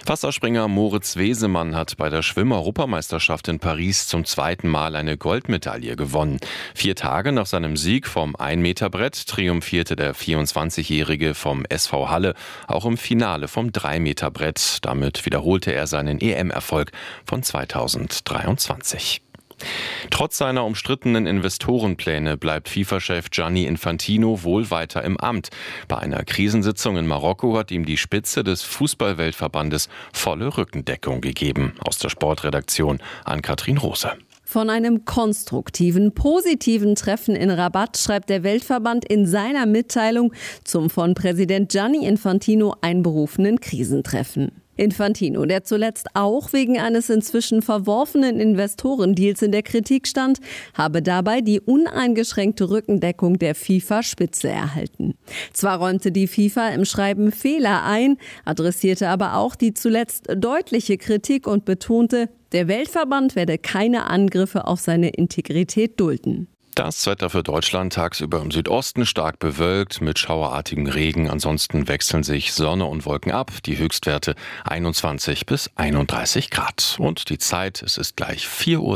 Wasserspringer Moritz Wesemann hat bei der Schwimm-Europameisterschaft in Paris zum zweiten Mal eine Goldmedaille gewonnen. 4 Tage nach seinem Sieg vom 1-Meter-Brett triumphierte der 24-Jährige vom SV Halle auch im Finale vom 3-Meter-Brett. Damit wiederholte er seinen EM-Erfolg von 2023. Trotz seiner umstrittenen Investorenpläne bleibt FIFA-Chef Gianni Infantino wohl weiter im Amt. Bei einer Krisensitzung in Marokko hat ihm die Spitze des Fußballweltverbandes volle Rückendeckung gegeben. Aus der Sportredaktion Ann-Kathrin Rose. Von einem konstruktiven, positiven Treffen in Rabat schreibt der Weltverband in seiner Mitteilung zum von Präsident Gianni Infantino einberufenen Krisentreffen. Infantino, der zuletzt auch wegen eines inzwischen verworfenen Investorendeals in der Kritik stand, habe dabei die uneingeschränkte Rückendeckung der FIFA-Spitze erhalten. Zwar räumte die FIFA im Schreiben Fehler ein, adressierte aber auch die zuletzt deutliche Kritik und betonte, der Weltverband werde keine Angriffe auf seine Integrität dulden. Das Wetter für Deutschland tagsüber im Südosten stark bewölkt mit schauerartigem Regen. Ansonsten wechseln sich Sonne und Wolken ab. Die Höchstwerte 21 bis 31 Grad. Und die Zeit, es ist gleich 4:03 Uhr.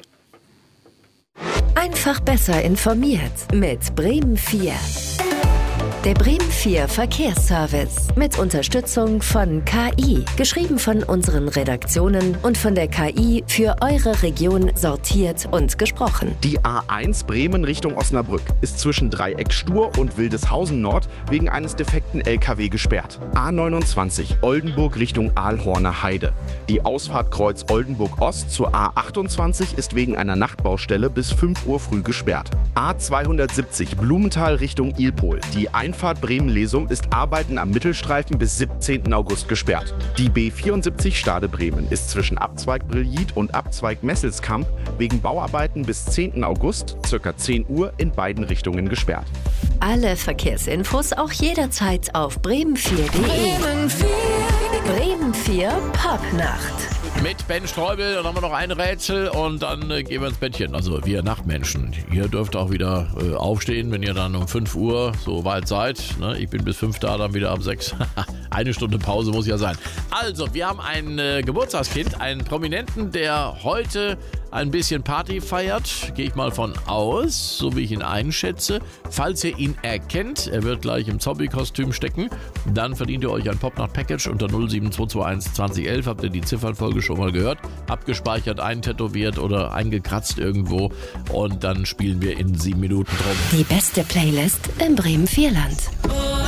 Einfach besser informiert mit Bremen 4. Der Bremen 4 Verkehrsservice mit Unterstützung von KI. Geschrieben von unseren Redaktionen und von der KI für eure Region sortiert und gesprochen. Die A1 Bremen Richtung Osnabrück ist zwischen Dreieck Stur und Wildeshausen Nord wegen eines defekten LKW gesperrt. A29 Oldenburg Richtung Aalhorner Heide. Die Ausfahrt Kreuz Oldenburg Ost zur A28 ist wegen einer Nachtbaustelle bis 5 Uhr früh gesperrt. A270 Blumenthal Richtung Ilpol. Die Einfahrt Bremen-Lesum ist Arbeiten am Mittelstreifen bis 17. August gesperrt. Die B74 Stade Bremen ist zwischen Abzweig Brillit und Abzweig Messelskamp wegen Bauarbeiten bis 10. August ca. 10 Uhr in beiden Richtungen gesperrt. Alle Verkehrsinfos auch jederzeit auf bremen4.de. Bremen 4 Popnacht. Mit Ben Streubel, dann haben wir noch ein Rätsel und dann gehen wir ins Bettchen. Also wir Nachtmenschen. Ihr dürft auch wieder aufstehen, wenn ihr dann um 5 Uhr so weit seid. Ne? Ich bin bis 5 da, dann wieder ab 6. Eine Stunde Pause muss ja sein. Also, wir haben ein Geburtstagskind, einen Prominenten, der heute ein bisschen Party feiert. Gehe ich mal von aus, so wie ich ihn einschätze. Falls ihr ihn erkennt, er wird gleich im Zombie-Kostüm stecken, dann verdient ihr euch ein Popnacht-Package unter 07221 2011. Habt ihr die Ziffernfolge schon mal gehört? Abgespeichert, eintätowiert oder eingekratzt irgendwo. Und dann spielen wir in 7 Minuten drum. Die beste Playlist im Bremen-4-Land.